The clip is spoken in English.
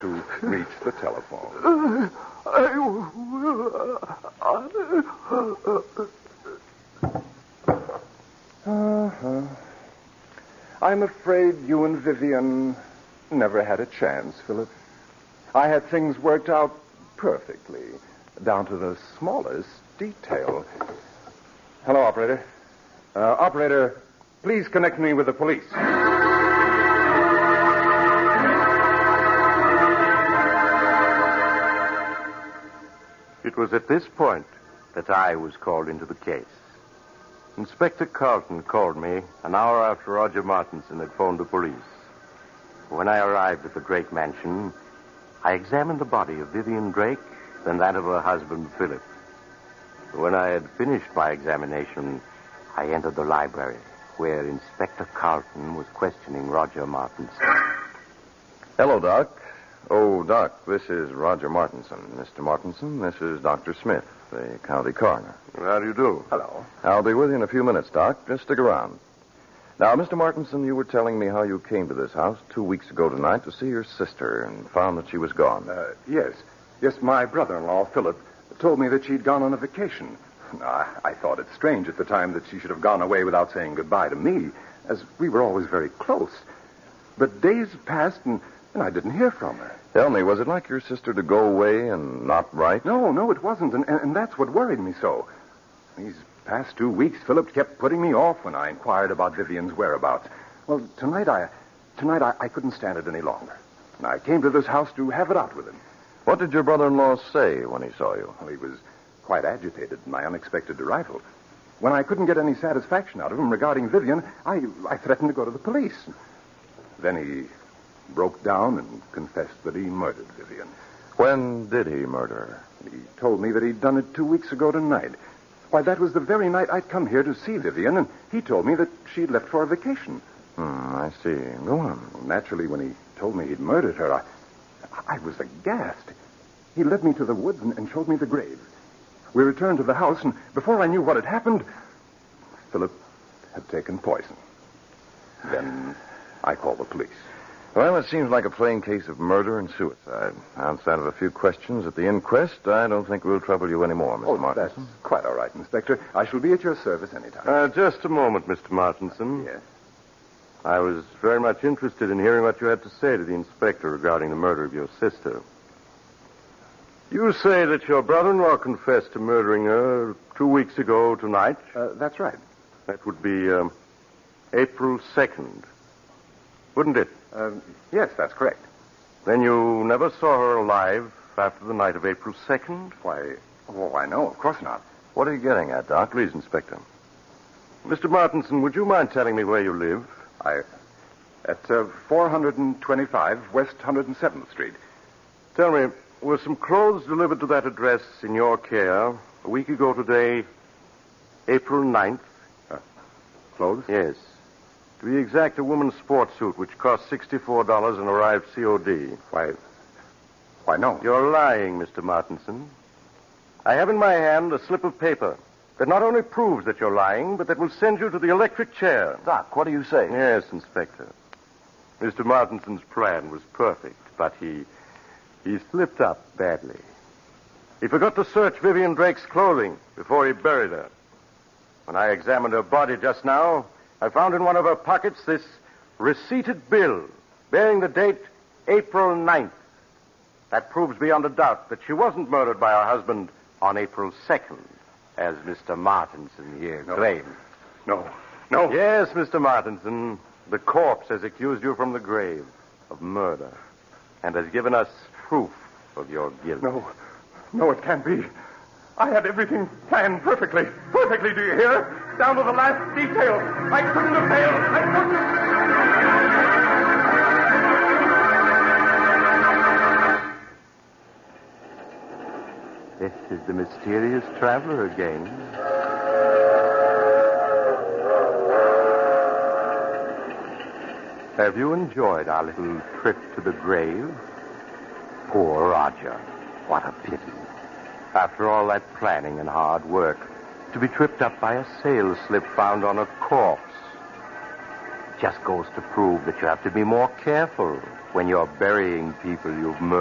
to reach the telephone. I'm afraid you and Vivian never had a chance, Philip. I had things worked out perfectly, down to the smallest detail. Hello, operator. Operator, please connect me with the police. It was at this point that I was called into the case. Inspector Carlton called me an hour after Roger Martinson had phoned the police. When I arrived at the Drake mansion, I examined the body of Vivian Drake, then that of her husband, Philip. When I had finished my examination, I entered the library, where Inspector Carlton was questioning Roger Martinson. Hello, Doc. Oh, Doc, this is Roger Martinson. Mr. Martinson, this is Dr. Smith, the county coroner. How do you do? Hello. I'll be with you in a few minutes, Doc. Just stick around. Now, Mr. Martinson, you were telling me how you came to this house 2 weeks ago tonight to see your sister and found that she was gone. Yes. Yes, my brother-in-law, Philip, told me that she'd gone on a vacation. I thought it strange at the time that she should have gone away without saying goodbye to me, as we were always very close. But days passed, and I didn't hear from her. Tell me, was it like your sister to go away and not write? No, it wasn't, and that's what worried me so. These past 2 weeks, Philip kept putting me off when I inquired about Vivian's whereabouts. Well, tonight I couldn't stand it any longer. And I came to this house to have it out with him. What did your brother-in-law say when he saw you? Well, he was quite agitated at my unexpected arrival. When I couldn't get any satisfaction out of him regarding Vivian, I threatened to go to the police. Then he broke down and confessed that he murdered Vivian. When did he murder her? He told me that he'd done it 2 weeks ago tonight. Why, that was the very night I'd come here to see Vivian, and he told me that she'd left for a vacation. I see. Go on. Well, naturally, when he told me he'd murdered her, I was aghast. He led me to the woods and showed me the grave. We returned to the house, and before I knew what had happened, Philip had taken poison. Then I called the police. Well, it seems like a plain case of murder and suicide. Outside of a few questions at the inquest, I don't think we'll trouble you anymore, Mr. Martinson. That's quite all right, Inspector. I shall be at your service anytime. Just a moment, Mr. Martinson. Yes? I was very much interested in hearing what you had to say to the inspector regarding the murder of your sister. You say that your brother-in-law confessed to murdering her 2 weeks ago tonight? That's right. That would be April 2nd, wouldn't it? Yes, that's correct. Then you never saw her alive after the night of April 2nd? Why, no, of course not. What are you getting at, Doc? Please, Inspector. Mr. Martinson, would you mind telling me where you live? At 425 West 107th Street. Tell me, were some clothes delivered to that address in your care a week ago today, April 9th? Clothes? Yes. To be exact, a woman's sports suit, which cost $64 and arrived COD. Why, no. You're lying, Mr. Martinson. I have in my hand a slip of paper that not only proves that you're lying, but that will send you to the electric chair. Doc, what do you say? Yes, Inspector. Mr. Martinson's plan was perfect, but he slipped up badly. He forgot to search Vivian Drake's clothing before he buried her. When I examined her body just now, I found in one of her pockets this receipted bill bearing the date April 9th. That proves beyond a doubt that she wasn't murdered by her husband on April 2nd, as Mr. Martinson here claims. No. Yes, Mr. Martinson, the corpse has accused you from the grave of murder and has given us proof of your guilt. No, it can't be. I had everything planned perfectly. Perfectly, do you hear? Down to the last detail. I couldn't have failed. I couldn't. This is the mysterious traveler again. Have you enjoyed our little trip to the grave? Poor Roger. What a pity. After all that planning and hard work, to be tripped up by a sail slip found on a corpse. just goes to prove that you have to be more careful when you're burying people you've murdered.